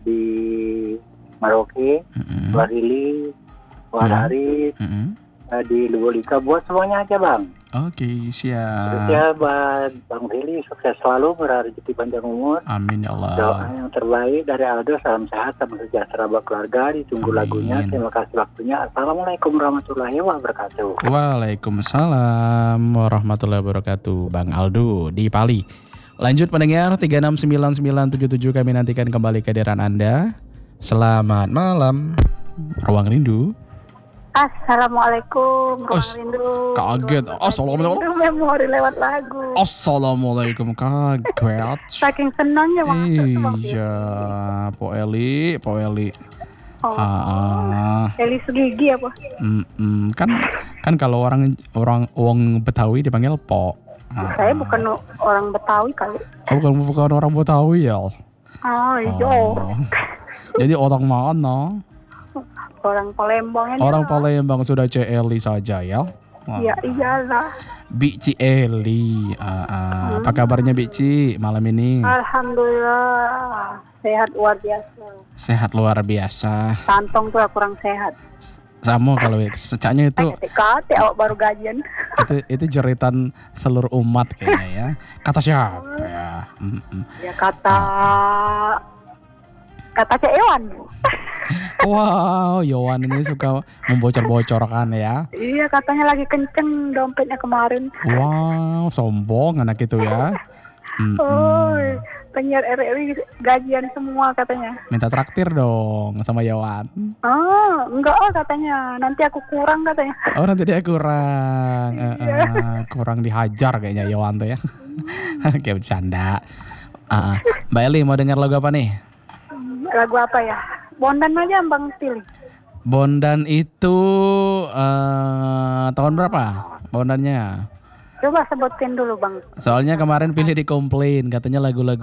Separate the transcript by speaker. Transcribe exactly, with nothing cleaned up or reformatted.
Speaker 1: di Merauke,
Speaker 2: Mm-mm.
Speaker 1: Warili, Warari,
Speaker 2: Mm-mm.
Speaker 1: uh, di Lubulika, buat semuanya aja Bang.
Speaker 2: Oke,
Speaker 1: Terus
Speaker 2: siap.
Speaker 1: ya buat Bang Billy sukses selalu, berrezeki panjang umur.
Speaker 2: Amin ya
Speaker 1: Doa
Speaker 2: Allah.
Speaker 1: yang terbaik dari Aldo, salam sehat, salam sejahtera buat keluarga. Ditunggu
Speaker 2: Amin.
Speaker 1: lagunya. Terima kasih waktunya. Assalamualaikum warahmatullahi wabarakatuh.
Speaker 2: Waalaikumsalam warahmatullahi wabarakatuh. Bang Aldo di Pali. Lanjut pendengar tiga enam sembilan sembilan tujuh tujuh, kami nantikan kembali kehadiran Anda. Selamat malam. Ruang Rindu.
Speaker 3: Assalamualaikum, Ruang
Speaker 2: Os,
Speaker 3: Rindu.
Speaker 2: kaget.
Speaker 3: Ruang
Speaker 2: Assalamualaikum.
Speaker 3: Rindu memori lewat lagu.
Speaker 2: Assalamualaikum, kaget.
Speaker 3: Saking senangnya masuk tuh Bang Fir.
Speaker 2: Iya, Po Eli, Po Eli.
Speaker 3: Oh,
Speaker 2: Ah,
Speaker 3: Eli Sugigi apa?
Speaker 2: mm, mm, kan kan kalau orang orang wong Betawi dipanggil Po. Ah,
Speaker 3: Saya bukan o- orang Betawi kali.
Speaker 2: oh, bukan bukan orang Betawi ya.
Speaker 3: Oh, iya.
Speaker 2: Oh. Jadi orang mana?
Speaker 3: Orang Palembang aja.
Speaker 2: Orang Palembang, sudah C Eli saja ya. Wah.
Speaker 3: Ya iyalah.
Speaker 2: Bici Eli. Ah, ah. Apa kabarnya Bici malam ini?
Speaker 3: Alhamdulillah. Sehat luar biasa.
Speaker 2: Sehat luar biasa.
Speaker 3: Kantong tuh kurang sehat.
Speaker 2: Sama kalau secaknya itu
Speaker 3: Kate awak baru gajian.
Speaker 2: itu itu jeritan seluruh umat kayaknya ya. Kata siapa ya? Mm-mm.
Speaker 3: Ya kata kata Cek Ewan.
Speaker 2: Wow, Yowan ini suka membocor-bocorkan ya.
Speaker 3: Iya katanya lagi kenceng dompetnya kemarin.
Speaker 2: Wow, sombong anak itu ya. Mm-mm.
Speaker 3: Oh, penyiar R R I gajian semua katanya.
Speaker 2: Minta traktir dong sama Yowan.
Speaker 3: Oh, enggak oh katanya. Nanti aku kurang katanya.
Speaker 2: Oh, nanti dia kurang eh, eh, kurang dihajar kayaknya Yowan tuh ya. Kayak bercanda. Ah, ah. Mbak Eli mau dengar lagu apa nih?
Speaker 3: Lagu apa ya? Bondan aja Bang pilih.
Speaker 2: Bondan itu eh, tahun berapa? Bondannya?
Speaker 3: Coba sebutin dulu Bang.
Speaker 2: Soalnya kemarin pilih di komplain katanya lagu-lagu